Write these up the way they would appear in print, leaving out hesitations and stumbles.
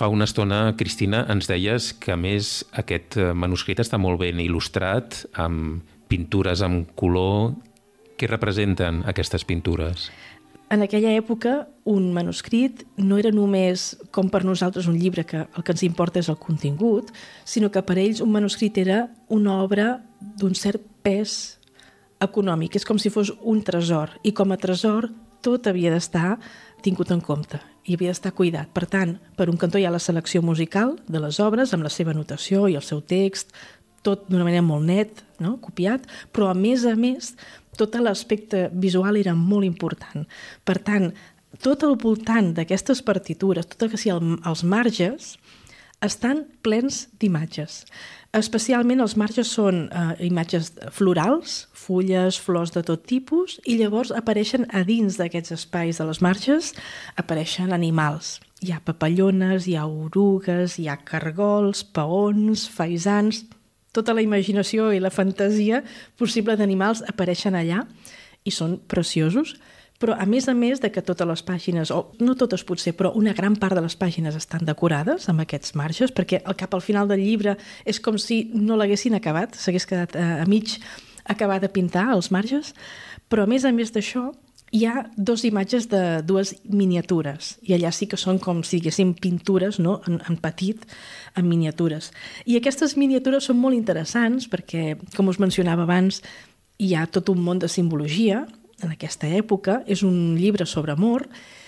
Fa una estona, Cristina, ens deies que, a més, aquest manuscrit està molt ben il·lustrat, amb pintures amb color. Què representen aquestes pintures? En aquella època, un manuscrit no era només, com per nosaltres, un llibre que el que ens importa és el contingut, sinó que per ells un manuscrit era una obra d'un cert pes econòmic. És com si fos un tresor, i com a tresor tot havia d'estar tingut en compte i havia d'estar cuidat. Per tant, per un cantó hi ha la selecció musical de les obres, amb la seva notació i el seu text, tot d'una manera molt net, no? Copiat, però a més, tot l'aspecte visual era molt important. Per tant, tot al voltant d'aquestes partitures, tot el que sigui els marges, estan plens d'imatges. Especialment els marges són imatges florals, fulles, flors de tot tipus, i llavors apareixen a dins d'aquests espais de les marges, apareixen animals. Hi ha papallones, hi ha orugues, hi ha cargols, paons, faisans. Tota la imaginació i la fantasia possible d'animals apareixen allà i són preciosos, però a més de que totes les pàgines, o no totes potser, però una gran part de les pàgines estan decorades amb aquests marges, perquè cap al final del llibre és com si no l'haguessin acabat, s'hagués quedat a mig acabar de pintar els marges, però a més d'això hi ha dues imatges de dues miniatures, i allà sí que són com si diguéssim pintures, no? en petit, en miniatures. I aquestes miniatures són molt interessants perquè, com us mencionava abans, hi ha tot un món de simbologia en aquesta època. És un llibre sobre amor,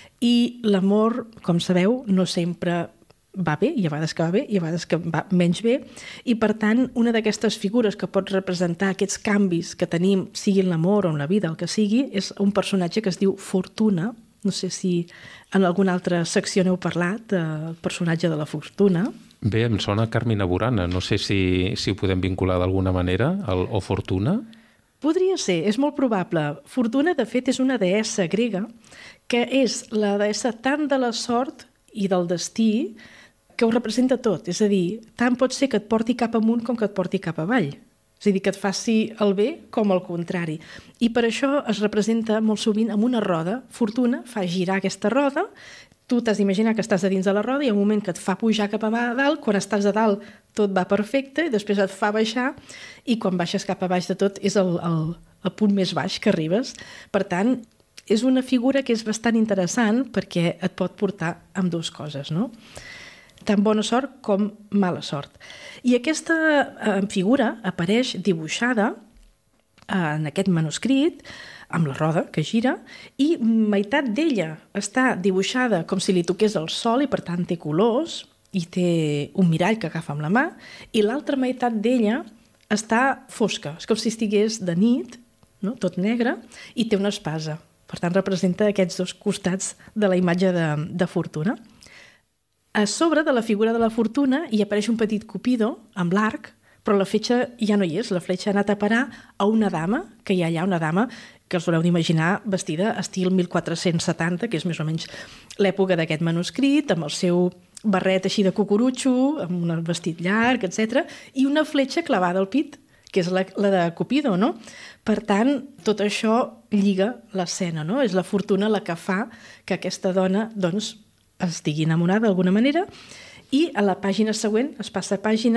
i l'amor, com sabeu, no sempre va bé, hi ha vegades que va bé, hi ha vegades que va menys bé, i per tant una d'aquestes figures que pot representar aquests canvis que tenim, sigui en l'amor o en la vida, el que sigui, és un personatge que es diu Fortuna. No sé si en alguna altra secció n'heu parlat, del personatge de la Fortuna. Bé, em sona Carmina Burana, no sé si ho podem vincular d'alguna manera, o Fortuna. Podria ser, és molt probable. Fortuna, de fet, és una deessa grega, que és la deessa tant de la sort i del destí, que ho representa tot. És a dir, tant pot ser que et porti cap amunt com que et porti cap avall. És a dir, que et faci el bé com el contrari. I per això es representa molt sovint amb una roda. Fortuna fa girar aquesta roda, tu t'has d'imaginar que estàs a dins de la roda i hi ha un moment que et fa pujar cap a dalt, quan estàs a dalt tot va perfecte, i després et fa baixar, i quan baixes cap a baix de tot és el punt més baix que arribes. Per tant, és una figura que és bastant interessant perquè et pot portar amb dues coses, no? Tant bona sort com mala sort. I aquesta figura apareix dibuixada en aquest manuscrit, amb la roda que gira, i meitat d'ella està dibuixada com si li toqués el sol i per tant té colors i té un mirall que agafa amb la mà, i l'altra meitat d'ella està fosca, és com si estigués de nit, no? Tot negre, i té una espasa. Per tant, representa aquests dos costats de la imatge de Fortuna. A sobre de la figura de la Fortuna hi apareix un petit Cupido amb l'arc, però la fletxa ja no hi és, la fletxa ha anat a parar a una dama, que hi ha allà una dama que us haureu d'imaginar vestida estil 1470, que és més o menys l'època d'aquest manuscrit, amb el seu barret així de cucurutxo, amb un vestit llarg, etc, i una fletxa clavada al pit, que és la de Cupido, no? Per tant, tot això lliga l'escena, no? És la Fortuna la que fa que aquesta dona, doncs, estigui enamorada d'alguna manera, i a la pàgina següent es passa pàgina